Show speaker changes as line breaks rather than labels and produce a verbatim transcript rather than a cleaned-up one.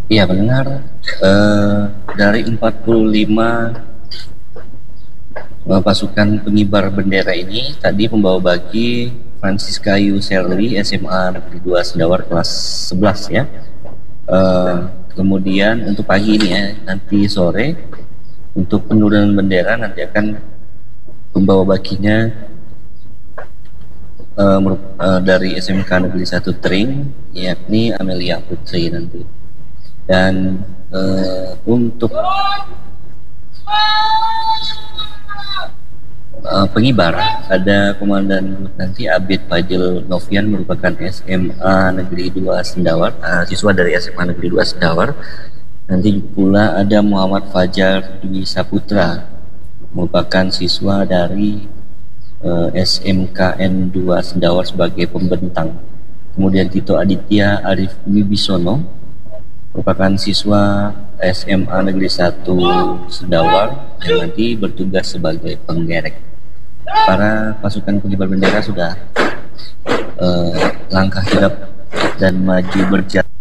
Iya benar, eh, dari empat puluh lima eh, pasukan pengibar bendera ini tadi pembawa baki Franciscayu Serli S M A Negeri dua Sendawar kelas sebelas ya. Eh, kemudian untuk pagi ini ya, nanti sore untuk penurunan bendera nanti akan pembawa bakinya eh, merup- eh, dari S M K Negeri satu Tring, yakni Amelia Putri nanti. Dan eh, untuk uh, pengibar ada komandan nanti Abid Fajil Novian merupakan S M A Negeri dua Sendawar, uh, siswa dari S M A Negeri dua Sendawar. Nanti pula ada Muhammad Fajar Dwi Saputra merupakan siswa dari uh, S M K N dua Sendawar sebagai pembentang. Kemudian Tito Aditya Arif Wibisono merupakan siswa S M A Negeri satu Sendawar yang nanti bertugas sebagai penggerek. Para pasukan pengibar bendera sudah uh, langkah tegap dan maju berjalan